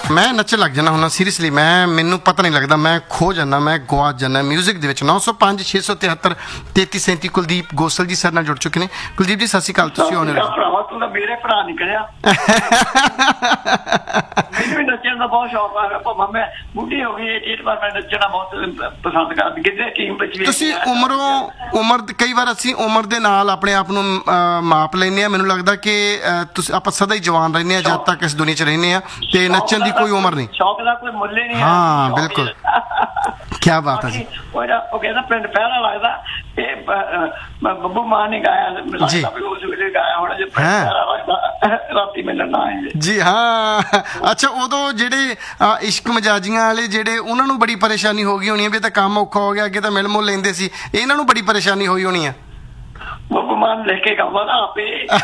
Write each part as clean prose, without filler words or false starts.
मैं नचन लग जाना हूँ सीरीयसली मैनू पता नहीं लगता मैं खो जाना मैं गवाच जाना म्यूजिक के 905 673 3337 कुलदीप गोसल जी सर नाल जुड़ चुके हैं। कुलदीप जी सत श्री अकाल तुसीं आने मेरे भरा निकलिया मैनू भी नचन का बहुत शौक है भावें मैं बुढ़ी हो गई पर मैं नचना बहुत पसंद करदी गिद्दे टीम विच भी तुसीं उम्र कई बार असीं उम्र दे नाल अपने आप नूं माप लैंदे आ मैनूं लगदा कि तुसीं आपां सदा ही जवान रहिंदे आ जद तक इस दुनिया च रहिंदे आ ते नचन दी कोई उम्र नहीं शौक दा कोई मुੱਲ ही नहीं हाँ बिल्कुल क्या बात है जी ਉਹ ਕਹਿੰਦਾ ਪਿੰਡ ਪਹਿਰਾ ਲੱਗਦਾ ਇਹ ਬੱਬੂ ਮਾਨ ਨੇ ਗਾਇਆ ਜੀ ਉਸ ਵੇਲੇ ਗਾਇਆ ਹੁਣ ਜੇ ਪਹਿਰਾ ਲੱਗਦਾ ਰਾਤੀ ਮਿਲਣ ਨਾ ਆਏ ਜੀ ਹਾਂ ਅੱਛਾ ਉਦੋਂ ਜਿਹੜੇ ਇਸ਼ਕ ਮਜਾਜੀਆਂ ਵਾਲੇ ਜਿਹੜੇ ਉਹਨਾਂ ਨੂੰ ਬੜੀ ਪਰੇਸ਼ਾਨੀ ਹੋ ਗਈ ਹੋਣੀ ਹੈ ਵੀ ਤਾਂ ਕੰਮ ਔਖਾ ਹੋ ਗਿਆ ਅੱਗੇ ਤਾਂ ਮਿਲ ਮੁੱਲ ਲੈਂਦੇ ਸੀ ਇਹਨਾਂ ਨੂੰ ਬੜੀ ਪਰੇਸ਼ਾਨੀ ਹੋਈ ਹੋਣੀ ਹੈ ਬੱਬੂ ਮਾਨ ਲਿਖ ਕੇ ਗਾਉਂਦਾ ਨਾ ਆਪੇ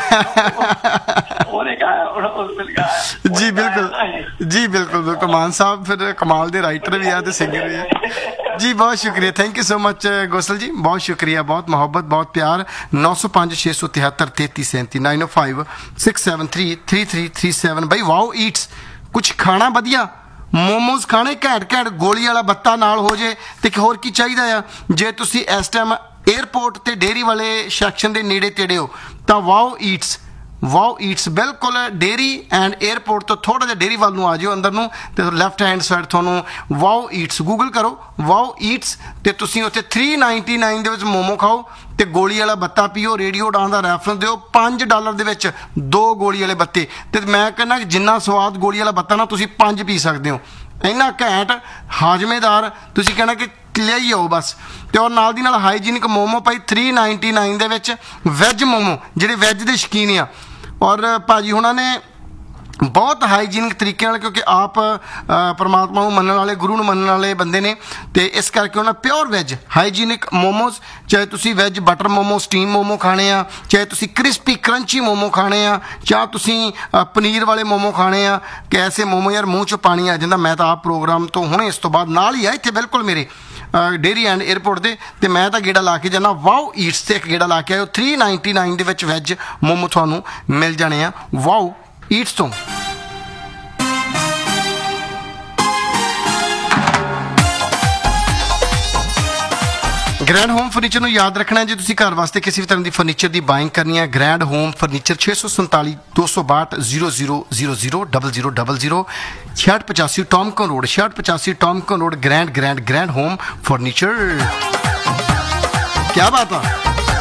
ਉਹਨੇ ਗਾਇਆ ਉਸ ਵੇਲੇ ਗਾਇਆ ਜੀ ਬਿਲकुल जी बिल्कुल बिल्कुल मान साहब फिर कमाल दे राइटर भी है तो सिंगर भी है जी बहुत शुक्रिया thank you so much Gosal जी बहुत शुक्रिया बहुत मोहब्बत बहुत प्यार 905 673 3337 905 673 3337 भाई वाओ ईट्स कुछ खाना वधिया मोमोज खाने घैंट घैंट गोली वाला बत्ता नाल हो जे ते होर की चाहिदा आ जे तुसी इस टाइम एयरपोर्ट ते डेयरी वाले सैक्शन दे नेड़े तेड़े हो तां वाओ ईट्स बिल्कुल डेयरी एंड एयरपोर्ट तो थोड़ा जिहा डेयरी वाल नूं आ जाओ अंदर नूं ते लैफ्ट हैंड साइड तुहानूं वाओ ईट्स गूगल करो वाओ ईट्स ते तुसीं उत्थे 399 दे विच मोमो खाओ ते गोली वाला बत्ता पीओ रेडियो डाउन दा रैफरेंस दिओ $5 दे विच 2 गोली वाले बत्ते ते मैं कहना जिन्ना स्वाद गोली वाला बत्ता ना तुसीं 5 पी सकदे हो इन्ना घैंट हाजमेदार तुसीं कहना कि लिया ही आओ बस तो और नाल दी नाल हाईजीनिक मोमो भाई 399 दे विच वैज मोमो जिहड़े वैज दे शकीन आ और भाजी हुणां ने बहुत हाईजीनिक तरीके नाल क्योंकि आप परमात्मा नूं मनण वाले गुरु नूं मनण वाले बंदे ने ते इस करके उन्हें प्योर वैज हाईजीनिक मोमोज चाहे तुसी वैज बटर मोमो स्टीम मोमो खाने आ चाहे तुसी क्रिस्पी क्रंची मोमो खाने आ चाहे तुसी पनीर वाले मोमो खाने आ कि ऐसे मोमो यार मूँह च पानी आ जांदा मैं तो आप प्रोग्राम तो हुणे इस तो बाद नाल ही आ इत्थे बिल्कुल मेरे डेयरी एंड एयरपोर्ट दे ते मैं तो गेड़ा ला के जाना वाओ ईट्स ते एक गेड़ा ला के आयो 399 दे विच वैज मोमो तुहानूं मिल जाने आ वाओ ईट्स तो ग्रैंड होम फर्नीचर ਨੂੰ याद रखना है जो तुसी घर वास्ते किसी भी तरह की फर्नीचर की बाइंग करनी है grand home furniture 647 262 0000 0000 6685 टॉमकन road 6685 टॉमकन road grand home furniture क्या बात है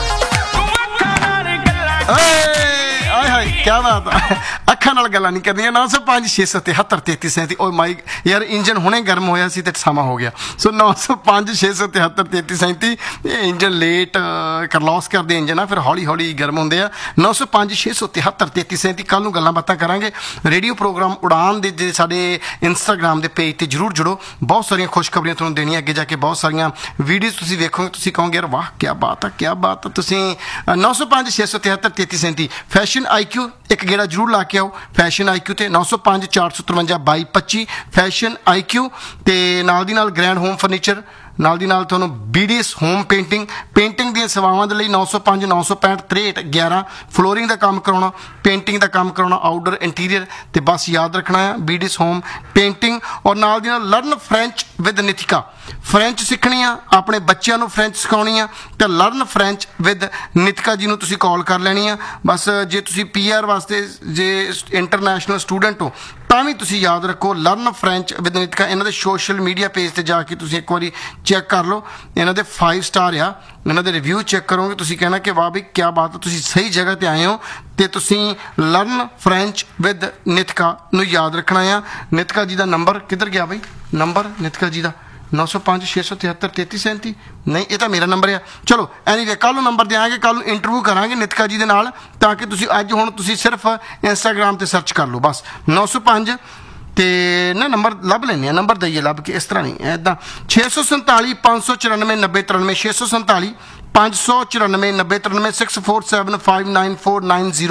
क्या बात है अखा नाल गल्लां नहीं करनियां 905 673 3337 ओ माई यार इंजन हुणे गर्म होया सी ते समा हो गया सो 905 673 3337 ये इंजन लेट करलॉस करदे इंजन आ फिर हौली हौली गर्म होंदे आ 905 673 3337 कल नूं गल्लां बातां करांगे रेडियो प्रोग्राम उड़ान दे जे साडे इंस्टाग्राम दे पेज ते जरूर जुड़ो बहुत सारियां खुशखबरियां तुहानूं देणियां अगे जाके बहुत सारियां वीडियोज़ तुसीं वेखोगे तुसीं कहोगे यार वाह क्या बात है तुसीं 905 673 3337 फैशन IQ एक गेड़ा जरूर ला के आओ फैशन IQ ते 905 453 2225 फैशन IQ ते नाल दी नाल ग्रैंड होम फर्नीचर नाल दी नाल तुहानूं BDS होम पेंटिंग दी सेवावां दे लई 905 965 63 11 फ्लोरिंग दा काम कराउणा पेंटिंग दा काम कराउणा आउटडोर इंटीरियर ते बस याद रखना है BDS होम पेंटिंग और नाल दी नाल learn French with Nitika French सीखनी आ अपने बच्चों को फ्रेंच सिखानी आ तो लर्न फ्रेंच विद नितिका जी तुसी कॉल कर लेनी आ बस जे तुसी PR वास्ते जे इंटरनेशनल स्टूडेंट हो ਤਾਂ ਵੀ ਤੁਸੀਂ याद रखो लर्न फ्रेंच विद नितिका इन्हां दे सोशल मीडिया पेज ते जाके तुसी एक बारी चेक कर लो इन्हां दे 5 स्टार आ इन्हां दे रिव्यू चेक करोगे तुसी कहना कि वाह भाई क्या बात है तुसी सही जगह ते आए हो ते तुसी लर्न फ्रेंच विद नितिका नूं याद रखना आ नितिका जी दा नंबर किधर गया भाई नंबर नितिका जी दा 905 673 3337 नहीं ये तो मेरा नंबर है चलो एनीवे कल नंबर देंगे कल इंटरव्यू करांगे नितिका जी दे नाल ताकि तुसी अज हुण तुसी सिर्फ इंस्टाग्राम ते सर्च कर लो बस 905 ते ना नंबर लभ लेने नंबर दईए लभ के इस तरह नहीं इदा 647 594 90 93 647 594 90 93 647 594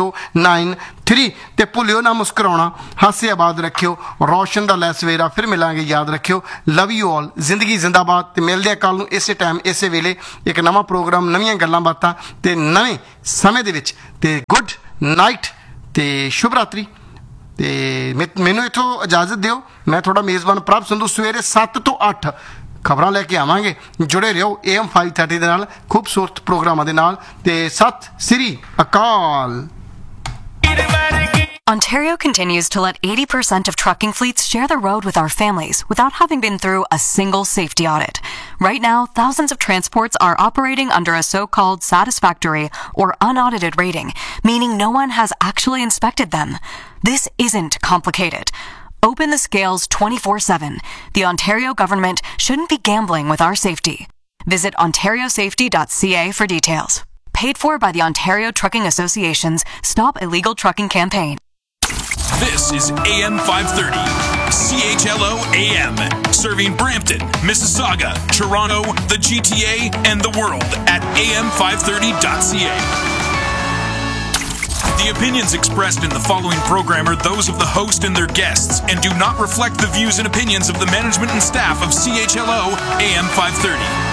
9093 ते भुलियो ना मुस्कुराना हासे आबाद रखियो रोशन दा लै सवेरा फिर मिलांगे याद रखियो लव यू ऑल जिंदगी जिंदाबाद ते मिलदे कल नूं इसे टाइम इसे वेले एक नवां प्रोग्राम नवीं गल्लां बातां ते नवें समय दे विच ते गुड नाइट ते शुभ रात्रि ਤੇ ਮੈਨੂੰ ਇੱਥੋਂ ਇਜਾਜ਼ਤ ਦਿਓ। ਮੈਂ ਤੁਹਾਡਾ ਮੇਜ਼ਬਾਨ ਪ੍ਰਭ ਸੰਧੂ ਸਵੇਰੇ 7 ਤੋਂ 8 ਖਬਰਾਂ ਲੈ ਕੇ ਆਵਾਂਗੇ। ਜੁੜੇ ਰਹੋ AM 530 ਦੇ ਨਾਲ, ਖੂਬਸੂਰਤ ਪ੍ਰੋਗਰਾਮਾਂ ਦੇ ਨਾਲ। ਤੇ ਸਤਿ ਸ੍ਰੀ ਅਕਾਲ। Ontario continues to let 80% of trucking fleets share the road with our families without having been through a single safety audit. Right now, thousands of transports are operating under a so-called satisfactory or unaudited rating, meaning no one has actually inspected them. This isn't complicated. Open the scales 24/7. The Ontario government shouldn't be gambling with our safety. Visit ontariosafety.ca for details. Paid for by the Ontario Trucking Association's Stop Illegal Trucking campaign. This is AM 530, CHLO AM, serving Brampton, Mississauga, Toronto, the GTA, and the world at am530.ca. The opinions expressed in the following program are those of the host and their guests and do not reflect the views and opinions of the management and staff of CHLO AM 530.